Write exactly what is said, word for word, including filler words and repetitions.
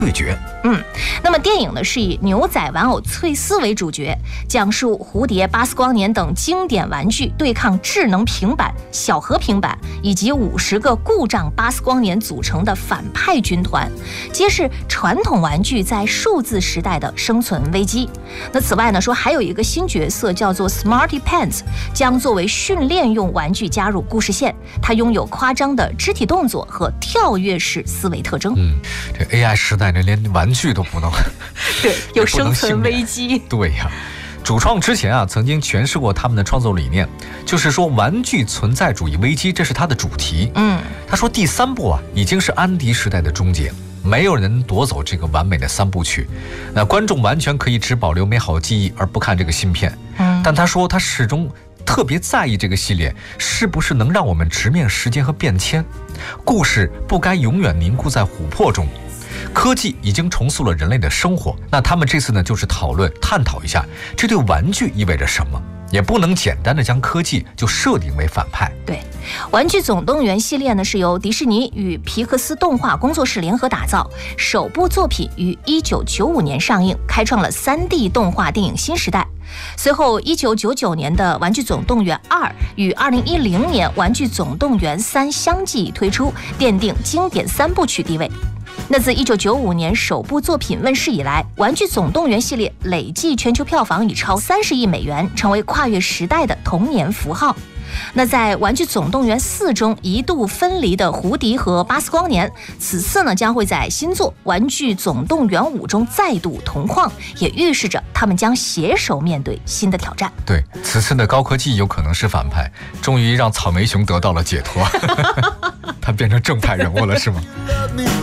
对决。 嗯，那么电影呢是以牛仔玩偶翠丝为主角，讲述蝴蝶、巴斯光年等经典玩具对抗智能平板、小核平板以及五十个故障巴斯光年组成的反派军团，揭示传统玩具在数字时代的生存危机。那此外呢，说还有一个新角色叫做 Smarty Pants， 将作为训练用玩具加入故事线，它拥有夸张的肢体动作和跳跃式思维特征。 嗯，这 A I 时代呢，连玩具都不能， 对，有生存危机。 对呀、啊，主创之前啊，曾经诠释过他们的创作理念，就是说玩具存在主义危机，这是他的主题。 嗯， 他说第三部啊，已经是安迪时代的终结，没有人夺走这个完美的三部曲，那观众完全可以只保留美好记忆而不看这个新片。 嗯， 但他说他始终特别在意这个系列是不是能让我们直面时间和变迁，故事不该永远凝固在琥珀中。科技已经重塑了人类的生活，那他们这次呢，就是讨论探讨一下这对玩具意味着什么，也不能简单的将科技就设定为反派。 对，玩具总动员系列呢是由迪士尼与皮克斯动画工作室联合打造，首部作品于一九九五年上映，开创了 三 D 动画电影新时代。随后一九九九年的玩具总动员二与二零一零年玩具总动员三相继推出，奠定经典三部曲地位。那自一九九五年首部作品问世以来，玩具总动员系列累计全球票房已超三十亿美元，成为跨越时代的童年符号。那在玩具总动员四中一度分离的胡迪和巴斯光年，此次呢将会在新作玩具总动员五中再度同框，也预示着他们将携手面对新的挑战。 对，此次的高科技有可能是反派，终于让草莓熊得到了解脱他变成正派人物了是吗？